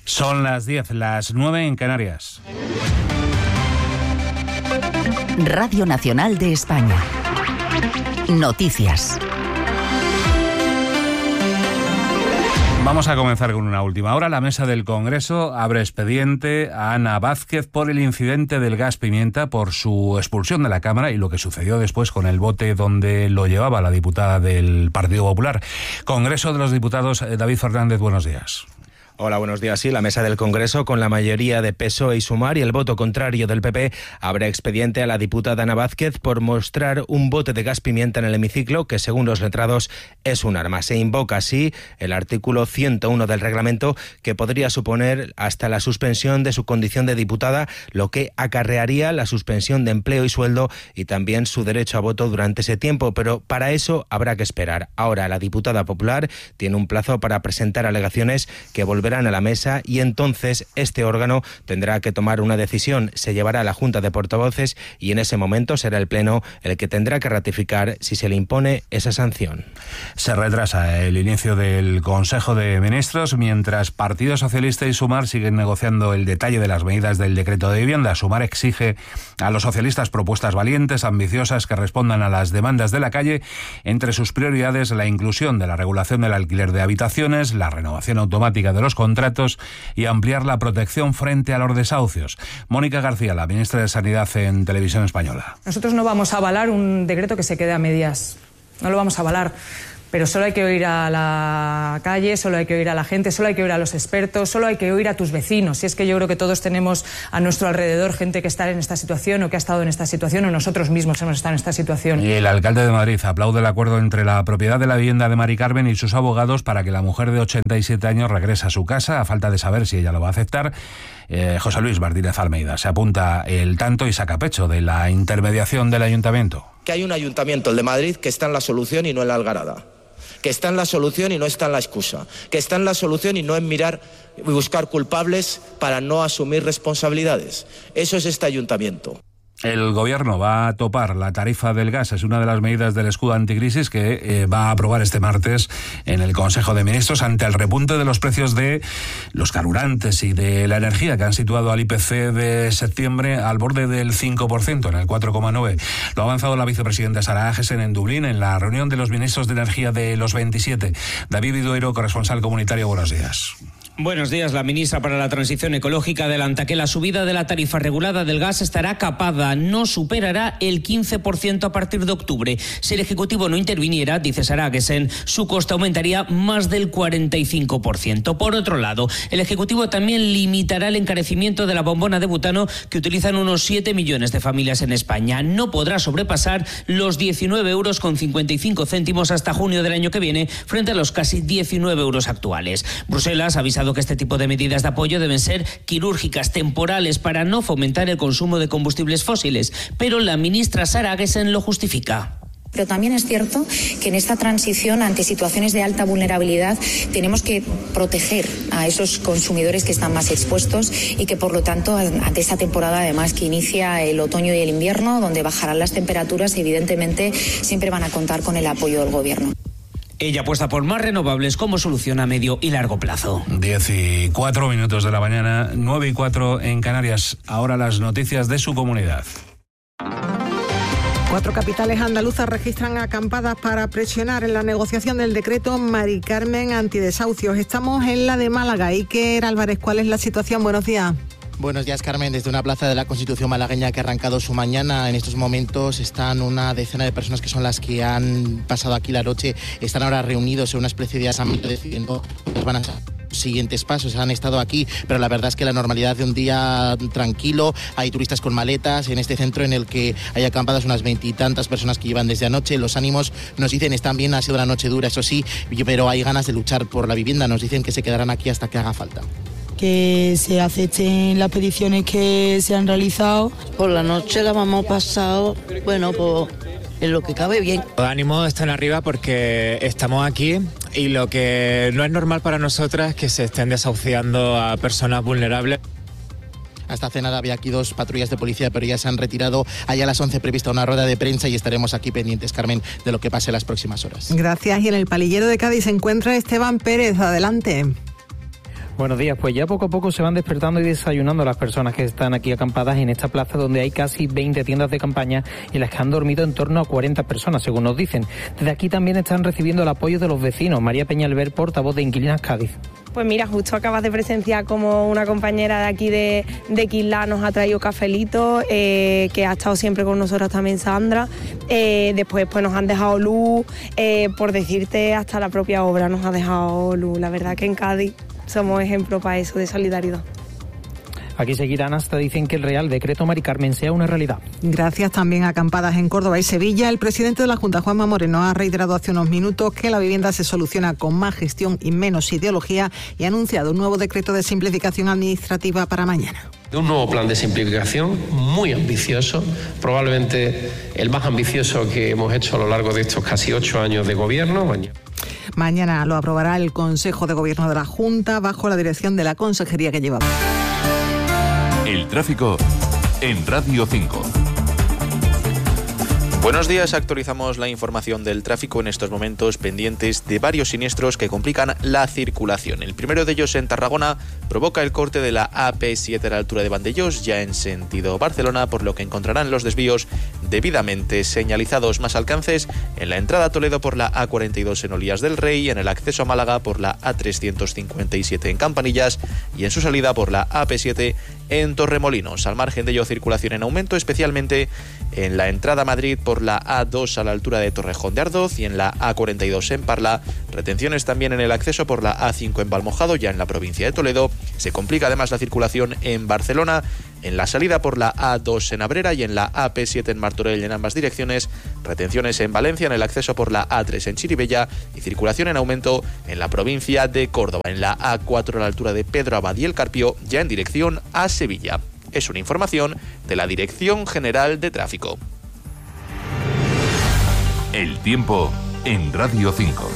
Son las 10, las 9 en Canarias. Radio Nacional de España. Noticias. Vamos a comenzar con una última hora. La mesa del Congreso abre expediente a Ana Vázquez por el incidente del gas pimienta, por su expulsión de la Cámara y lo que sucedió después con el bote donde lo llevaba la diputada del Partido Popular. Congreso de los Diputados, David Fernández, buenos días. Hola, buenos días. Sí, la mesa del Congreso, con la mayoría de PSOE y Sumar y el voto contrario del PP, abre expediente a la diputada Ana Vázquez por mostrar un bote de gas pimienta en el hemiciclo que, según los letrados, es un arma. Se invoca así el artículo 101 del reglamento, que podría suponer hasta la suspensión de su condición de diputada, lo que acarrearía la suspensión de empleo y sueldo y también su derecho a voto durante ese tiempo. Pero para eso habrá que esperar. Ahora la diputada popular tiene un plazo para presentar alegaciones que volverán a la mesa y entonces este órgano tendrá que tomar una decisión. Se llevará a la Junta de Portavoces y en ese momento será el Pleno el que tendrá que ratificar si se le impone esa sanción. Se retrasa el inicio del Consejo de Ministros mientras Partido Socialista y Sumar siguen negociando el detalle de las medidas del decreto de vivienda. Sumar exige a los socialistas propuestas valientes, ambiciosas, que respondan a las demandas de la calle. Entre sus prioridades, la inclusión de la regulación del alquiler de habitaciones, la renovación automática de los contratos y ampliar la protección frente a los desahucios. Mónica García, la ministra de Sanidad en Televisión Española. Nosotros no vamos a avalar un decreto que se quede a medias. No lo vamos a avalar. Pero solo hay que oír a la calle, solo hay que oír a la gente, solo hay que oír a los expertos, solo hay que oír a tus vecinos. Y es que yo creo que todos tenemos a nuestro alrededor gente que está en esta situación o que ha estado en esta situación o nosotros mismos hemos estado en esta situación. Y el alcalde de Madrid aplaude el acuerdo entre la propiedad de la vivienda de Mari Carmen y sus abogados para que la mujer de 87 años regrese a su casa, a falta de saber si ella lo va a aceptar. José Luis Martínez Almeida se apunta el tanto y saca pecho de la intermediación del ayuntamiento. Que hay un ayuntamiento, el de Madrid, que está en la solución y no en la algarada. Que está en la solución y no está en la excusa, que está en la solución y no en mirar y buscar culpables para no asumir responsabilidades. Eso es este ayuntamiento. El Gobierno va a topar la tarifa del gas, es una de las medidas del escudo anticrisis que va a aprobar este martes en el Consejo de Ministros ante el repunte de los precios de los carburantes y de la energía, que han situado al IPC de septiembre al borde del 5%, en el 4,9%. Lo ha avanzado la vicepresidenta Sara Agesen en Dublín en la reunión de los ministros de Energía de los 27. David Vidueiro, corresponsal comunitario, buenos días. Buenos días. La ministra para la Transición Ecológica adelanta que la subida de la tarifa regulada del gas estará capada, no superará el 15% a partir de octubre. Si el Ejecutivo no interviniera, dice Sara Agesen, su coste aumentaría más del 45%. Por otro lado, el Ejecutivo también limitará el encarecimiento de la bombona de butano que utilizan unos 7 millones de familias en España. No podrá sobrepasar los 19,55 € hasta junio del año que viene, frente a los casi 19 € actuales. Bruselas ha avisado que este tipo de medidas de apoyo deben ser quirúrgicas, temporales, para no fomentar el consumo de combustibles fósiles, pero la ministra Sara Agesen lo justifica. Pero también es cierto que en esta transición ante situaciones de alta vulnerabilidad tenemos que proteger a esos consumidores que están más expuestos y que, por lo tanto, ante esta temporada además que inicia el otoño y el invierno, donde bajarán las temperaturas, evidentemente siempre van a contar con el apoyo del Gobierno. Ella apuesta por más renovables como solución a medio y largo plazo. 10:04 de la mañana, 9:04 en Canarias. Ahora las noticias de su comunidad. 4 capitales andaluzas registran acampadas para presionar en la negociación del decreto Mari Carmen antidesahucios. Estamos en la de Málaga. Iker Álvarez, ¿cuál es la situación? Buenos días. Buenos días, Carmen. Desde una plaza de la Constitución malagueña que ha arrancado su mañana, en estos momentos están una decena de personas que son las que han pasado aquí la noche. Están ahora reunidos en una especie de asamblea decidiendo que van a ser siguientes pasos. Han estado aquí, pero la verdad es que la normalidad de un día tranquilo. Hay turistas con maletas en este centro en el que hay acampadas unas 20 y tantas personas que llevan desde anoche. Los ánimos, nos dicen, están bien. Ha sido una noche dura, eso sí, pero hay ganas de luchar por la vivienda. Nos dicen que se quedarán aquí hasta que haga falta. Que se acepten las peticiones que se han realizado. Por la noche la hemos pasado, bueno, pues en lo que cabe bien. Los ánimos están arriba porque estamos aquí y lo que no es normal para nosotras es que se estén desahuciando a personas vulnerables. Hasta hace nada había aquí 2 patrullas de policía, pero ya se han retirado. Hay a las 11 prevista una rueda de prensa y estaremos aquí pendientes, Carmen, de lo que pase en las próximas horas. Gracias. Y en el palillero de Cádiz se encuentra Esteban Pérez. Adelante. Buenos días. Pues ya poco a poco se van despertando y desayunando las personas que están aquí acampadas en esta plaza, donde hay casi 20 tiendas de campaña en las que han dormido en torno a 40 personas, según nos dicen. Desde aquí también están recibiendo el apoyo de los vecinos. María Peñalver, portavoz de Inquilinas Cádiz. Pues mira, justo acabas de presenciar como una compañera de aquí de Quilá nos ha traído cafelito, que ha estado siempre con nosotros también Sandra. Después pues nos han dejado luz, por decirte, hasta la propia obra nos ha dejado luz. La verdad que en Cádiz somos ejemplo para eso, de solidaridad. Aquí seguirán hasta dicen que el Real Decreto Mari Carmen sea una realidad. Gracias también a acampadas en Córdoba y Sevilla. El presidente de la Junta, Juanma Moreno, ha reiterado hace unos minutos que la vivienda se soluciona con más gestión y menos ideología y ha anunciado un nuevo decreto de simplificación administrativa para mañana. Un nuevo plan de simplificación muy ambicioso, probablemente el más ambicioso que hemos hecho a lo largo de estos casi 8 años de gobierno. Mañana lo aprobará el Consejo de Gobierno de la Junta bajo la dirección de la consejería que lleva. El tráfico en Radio 5. Buenos días, actualizamos la información del tráfico en estos momentos pendientes de varios siniestros que complican la circulación. El primero de ellos en Tarragona provoca el corte de la AP7 a la altura de Vandellós, ya en sentido Barcelona, por lo que encontrarán los desvíos debidamente señalizados. Más alcances en la entrada a Toledo por la A42 en Olías del Rey, y en el acceso a Málaga por la A357 en Campanillas y en su salida por la AP7 en Torremolinos. Al margen de ello, circulación en aumento, especialmente en la entrada a Madrid por la A2 a la altura de Torrejón de Ardoz y en la A42 en Parla. Retenciones también en el acceso por la A5 en Valmojado, ya en la provincia de Toledo. Se complica además la circulación en Barcelona, en la salida por la A2 en Abrera y en la AP7 en Martorell en ambas direcciones. Retenciones en Valencia, en el acceso por la A3 en Chirivella, y circulación en aumento en la provincia de Córdoba, en la A4 a la altura de Pedro Abad y El Carpio, ya en dirección a Sevilla. Es una información de la Dirección General de Tráfico. El tiempo en Radio 5.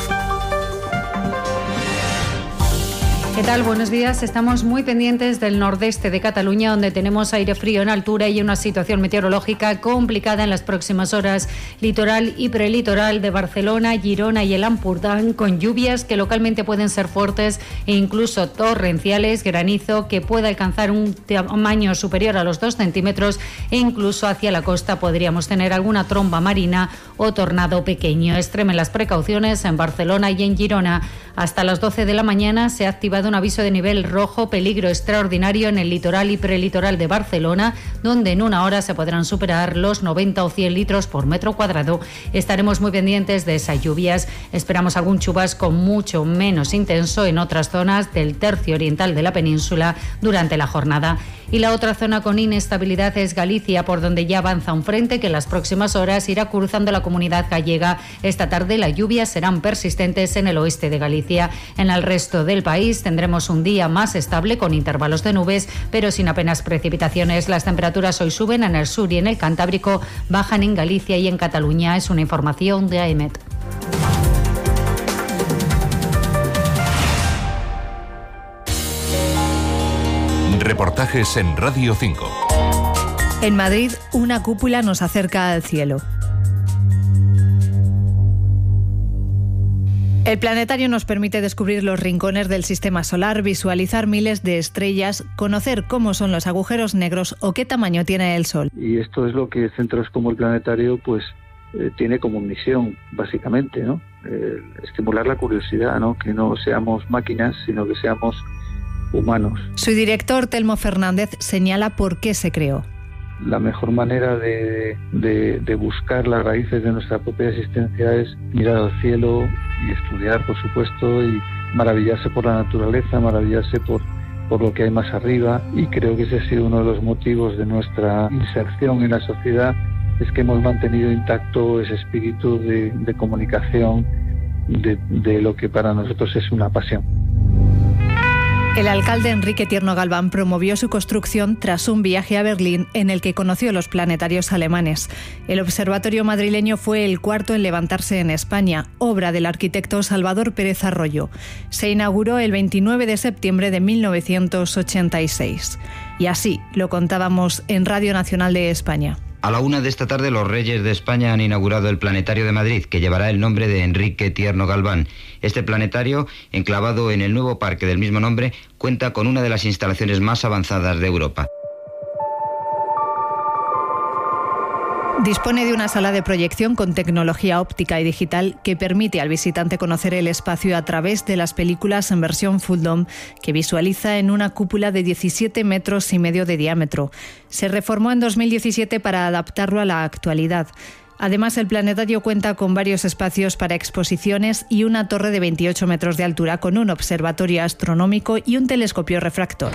¿Qué tal? Buenos días. Estamos muy pendientes del nordeste de Cataluña, donde tenemos aire frío en altura y una situación meteorológica complicada en las próximas horas. Litoral y prelitoral de Barcelona, Girona y el Ampurdán, con lluvias que localmente pueden ser fuertes e incluso torrenciales, granizo que puede alcanzar un tamaño superior a los 2 centímetros, e incluso hacia la costa podríamos tener alguna tromba marina o tornado pequeño. Extremen las precauciones en Barcelona y en Girona. Hasta las 12 de la mañana se ha activado un aviso de nivel rojo, peligro extraordinario, en el litoral y prelitoral de Barcelona, donde en una hora se podrán superar los 90 o 100 litros por metro cuadrado. Estaremos muy pendientes de esas lluvias. Esperamos algún chubasco mucho menos intenso en otras zonas del tercio oriental de la península durante la jornada. Y la otra zona con inestabilidad es Galicia, por donde ya avanza un frente que en las próximas horas irá cruzando la comunidad gallega. Esta tarde las lluvias serán persistentes en el oeste de Galicia. En el resto del país tendremos un día más estable con intervalos de nubes, pero sin apenas precipitaciones. Las temperaturas hoy suben en el sur y en el Cantábrico, bajan en Galicia y en Cataluña. Es una información de AEMET. Reportajes en Radio 5. En Madrid, una cúpula nos acerca al cielo. El planetario nos permite descubrir los rincones del sistema solar, visualizar miles de estrellas, conocer cómo son los agujeros negros o qué tamaño tiene el Sol. Y esto es lo que centros como el planetario tiene como misión, básicamente, ¿no? Estimular la curiosidad, ¿no? Que no seamos máquinas, sino que seamos humanos. Su director, Telmo Fernández, señala por qué se creó. La mejor manera de buscar las raíces de nuestra propia existencia es mirar al cielo y estudiar, por supuesto, y maravillarse por la naturaleza, maravillarse por lo que hay más arriba. Y creo que ese ha sido uno de los motivos de nuestra inserción en la sociedad, es que hemos mantenido intacto ese espíritu de comunicación, de lo que para nosotros es una pasión. El alcalde Enrique Tierno Galván promovió su construcción tras un viaje a Berlín en el que conoció los planetarios alemanes. El observatorio madrileño fue el cuarto en levantarse en España, obra del arquitecto Salvador Pérez Arroyo. Se inauguró el 29 de septiembre de 1986. Y así lo contábamos en Radio Nacional de España. A la 1 de esta tarde los Reyes de España han inaugurado el Planetario de Madrid, que llevará el nombre de Enrique Tierno Galván. Este planetario, enclavado en el nuevo parque del mismo nombre, cuenta con una de las instalaciones más avanzadas de Europa. Dispone de una sala de proyección con tecnología óptica y digital que permite al visitante conocer el espacio a través de las películas en versión Full Dome, que visualiza en una cúpula de 17,5 metros de diámetro. Se reformó en 2017 para adaptarlo a la actualidad. Además, el planetario cuenta con varios espacios para exposiciones y una torre de 28 metros de altura con un observatorio astronómico y un telescopio refractor.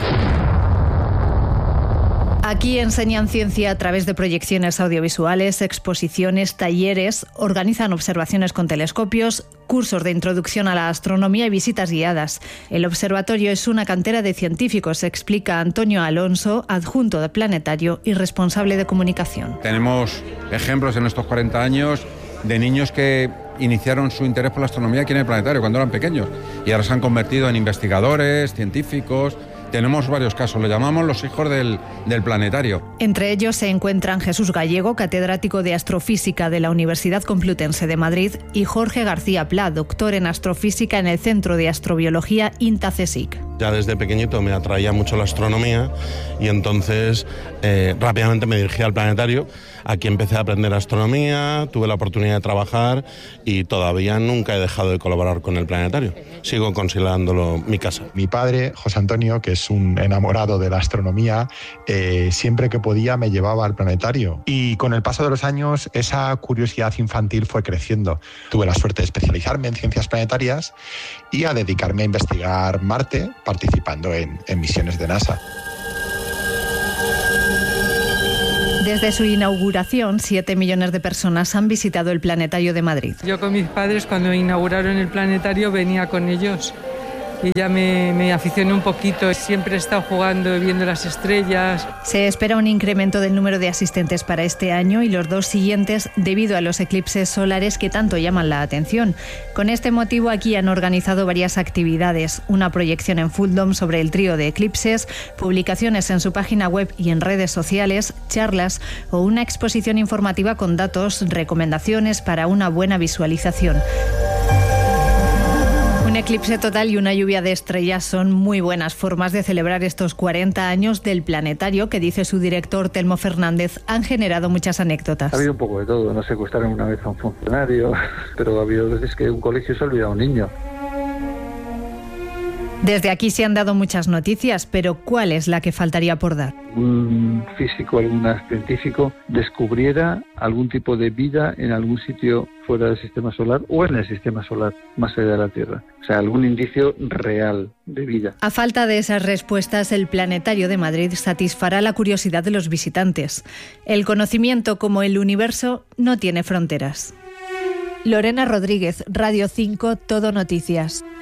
Aquí enseñan ciencia a través de proyecciones audiovisuales, exposiciones, talleres, organizan observaciones con telescopios, cursos de introducción a la astronomía y visitas guiadas. El observatorio es una cantera de científicos, explica Antonio Alonso, adjunto de Planetario y responsable de comunicación. Tenemos ejemplos en estos 40 años de niños que iniciaron su interés por la astronomía aquí en el planetario cuando eran pequeños y ahora se han convertido en investigadores, científicos. Tenemos varios casos, lo llamamos los hijos del planetario. Entre ellos se encuentran Jesús Gallego, catedrático de Astrofísica de la Universidad Complutense de Madrid, y Jorge García Pla, doctor en Astrofísica en el Centro de Astrobiología INTA-CSIC. Ya desde pequeñito me atraía mucho la astronomía y entonces rápidamente me dirigí al planetario. Aquí empecé a aprender astronomía, tuve la oportunidad de trabajar y todavía nunca he dejado de colaborar con el planetario. Sigo considerándolo mi casa. Mi padre, José Antonio, que es un enamorado de la astronomía, siempre que podía me llevaba al planetario. Y con el paso de los años esa curiosidad infantil fue creciendo. Tuve la suerte de especializarme en ciencias planetarias y a dedicarme a investigar Marte, participando en misiones de NASA. Desde su inauguración, 7 millones de personas han visitado el Planetario de Madrid. Yo con mis padres, cuando inauguraron el planetario, venía con ellos y ya me aficioné un poquito. Siempre he estado jugando, viendo las estrellas. Se espera un incremento del número de asistentes para este año y los 2 siguientes debido a los eclipses solares que tanto llaman la atención. Con este motivo aquí han organizado varias actividades, una proyección en Full Dome sobre el trío de eclipses, publicaciones en su página web y en redes sociales, charlas o una exposición informativa con datos, recomendaciones para una buena visualización. Un eclipse total y una lluvia de estrellas son muy buenas formas de celebrar estos 40 años del planetario que, dice su director Telmo Fernández, han generado muchas anécdotas. Ha habido un poco de todo, no secuestraron una vez a un funcionario, pero ha habido veces que un colegio se ha olvidado a un niño. Desde aquí se han dado muchas noticias, pero ¿cuál es la que faltaría por dar? Un físico, algún científico descubriera algún tipo de vida en algún sitio fuera del sistema solar o en el sistema solar, más allá de la Tierra. O sea, algún indicio real de vida. A falta de esas respuestas, el Planetario de Madrid satisfará la curiosidad de los visitantes. El conocimiento, como el universo, no tiene fronteras. Lorena Rodríguez, Radio 5, Todo Noticias.